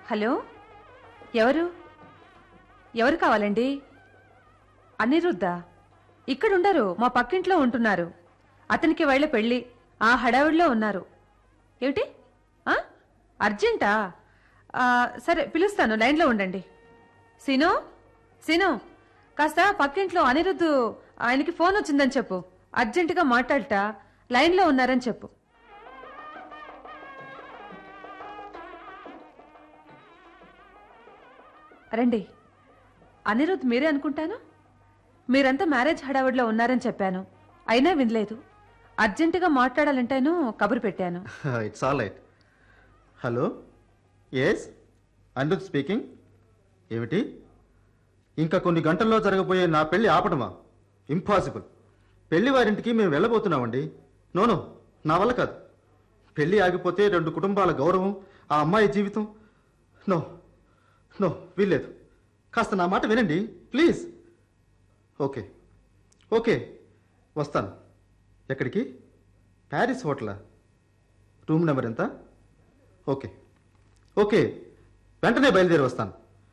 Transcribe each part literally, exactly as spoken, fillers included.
Hello, ఎవరు ఎవరు కావాలండి? అనిరుద్ధ ఇక్కడుండరు, మా పక్కింట్లో ఉంటున్నారు. అతనికి వాళ్ళ పెళ్ళి, ఆ హడావిడిలో ఉన్నారు. ఏమిటి? అర్జెంటా? సరే పిలుస్తాను, లైన్లో ఉండండి. సీను సీను కాస్త పక్కింట్లో అనిరుద్ధు ఆయనకి ఫోన్ వచ్చిందని చెప్పు. అర్జెంటుగా మాట్లాడట, లైన్లో ఉన్నారని చెప్పు. రండి. అనిరుద్ధ్ మీరే అనుకుంటాను. మీరంతా మ్యారేజ్ హడావిడిలో ఉన్నారని చెప్పాను, అయినా వినలేదు. అర్జెంటుగా మాట్లాడాలంటేను కబురు పెట్టాను. It's all right. Hello, yes Anirudh speaking. ఏమిటి? ఇంకా కొన్ని గంటల్లో జరగబోయే నా పెళ్లి ఆపడమా? ఇంపాసిబుల్. పెళ్లి వారింటికి మేము వెళ్ళబోతున్నామండి. నోనో, నా వల్ల కాదు. పెళ్లి ఆగిపోతే రెండు కుటుంబాల గౌరవం, ఆ అమ్మాయి జీవితం. నో నో, వీల్లేదు. కాస్త నా మాట వినండి ప్లీజ్. ఓకే ఓకే, వస్తాను. ఎక్కడికి? ప్యారిస్ హోటలా? రూమ్ నెంబర్ ఎంత? ఓకే ఓకే, వెంటనే బయలుదేరి వస్తాను.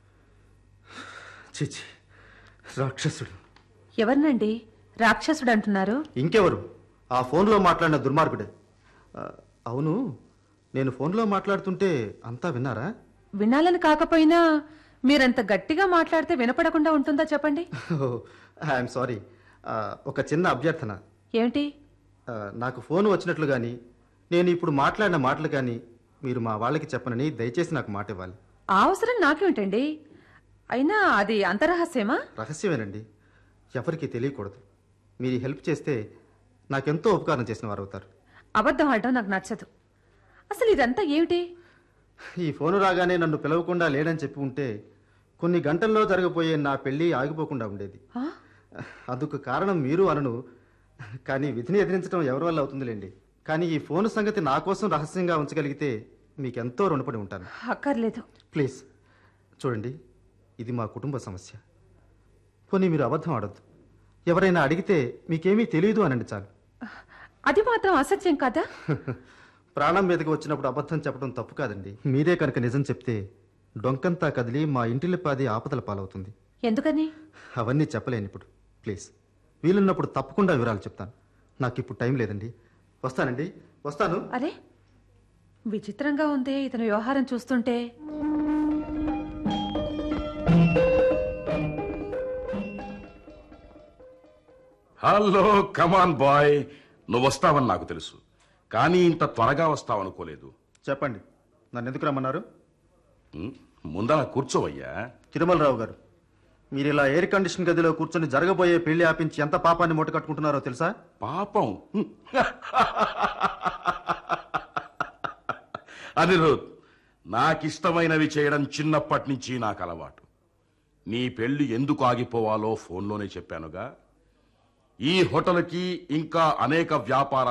చిచి, రాక్షసుడు. ఎవరినండి రాక్షసుడు అంటున్నారు? ఇంకెవరు, ఆ ఫోన్లో మాట్లాడిన దుర్మార్గుడే. అవును, నేను ఫోన్లో మాట్లాడుతుంటే అంతా విన్నారా? వినాలని కాకపోయినా మీరంత గట్టిగా మాట్లాడితే వినపడకుండా ఉంటుందా చెప్పండి. I'm sorry. ఒక చిన్న అభ్యర్థన. ఏమిటి? నాకు ఫోన్ వచ్చినట్లు కానీ, నేను ఇప్పుడు మాట్లాడిన మాటలు కానీ మీరు మా వాళ్ళకి చెప్పనని దయచేసి నాకు మాట ఇవ్వాలి. ఆ అవసరం నాకేమిటండి? అయినా అది అంత రహస్యమా? రహస్యమేనండి, ఎవరికి తెలియకూడదు. మీరు హెల్ప్ చేస్తే నాకెంతో ఉపకారం చేసిన వారు అవుతారు. అబద్ధం ఆడటం నాకు నచ్చదు. అసలు ఇదంతా ఏమిటి? ఈ ఫోను రాగానే నన్ను పిలవకుండా లేడని చెప్పి ఉంటే కొన్ని గంటల్లో జరగబోయే నా పెళ్లి ఆగిపోకుండా ఉండేది. అందుకు కారణం మీరు అనను, కానీ విధిని ఎదిరించడం ఎవరి వల్ల అవుతుందిలేండి. కానీ ఈ ఫోను సంగతి నా కోసం రహస్యంగా ఉంచగలిగితే మీకెంతో రుణపడి ఉంటాను. అక్కర్లేదు. ప్లీజ్ చూడండి, ఇది మా కుటుంబ సమస్య. పోనీ మీరు అబద్ధం ఆడొద్దు. ఎవరైనా అడిగితే మీకేమీ తెలియదు అనండి చాలు. అది మాత్రం అసత్యం కదా? ప్రాణం మీదకి వచ్చినప్పుడు అబద్ధం చెప్పడం తప్పు కాదండి. మీరే కనుక నిజం చెప్తే డొంకంతా కదిలి మా ఇంటిల్లిపాది ఆపదల పాలవుతుంది. ఎందుకని? అవన్నీ చెప్పలేను ఇప్పుడు. ప్లీజ్, వీలున్నప్పుడు తప్పకుండా వివరాలు చెప్తాను. నాకు ఇప్పుడు టైం లేదండి. వస్తానండి, వస్తాను. అరే, విచిత్రంగా ఉంది ఇతను వ్యవహారం చూస్తుంటే. Hello, come on boy. నువ్వు వస్తావని నాకు తెలుసు, కానీ ఇంత త్వరగా వస్తావనుకోలేదు. చెప్పండి, నన్ను ఎందుకు రమ్మన్నారు? ముందలా కూర్చోవయ్యా. తిరుమలరావు గారు, మీరు ఇలా ఎయిర్ కండిషన్ గదిలో కూర్చొని జరగబోయే పెళ్లి ఆపించి ఎంత పాపాన్ని మూట కట్టుకుంటున్నారో తెలుసా? పాపం? అనిరుద్, నాకిష్టమైనవి చేయడం చిన్నప్పటి నుంచి నాకు అలవాటు. నీ పెళ్లి ఎందుకు ఆగిపోవాలో ఫోన్లోనే చెప్పానుగా. ఈ హోటల్కి ఇంకా అనేక వ్యాపార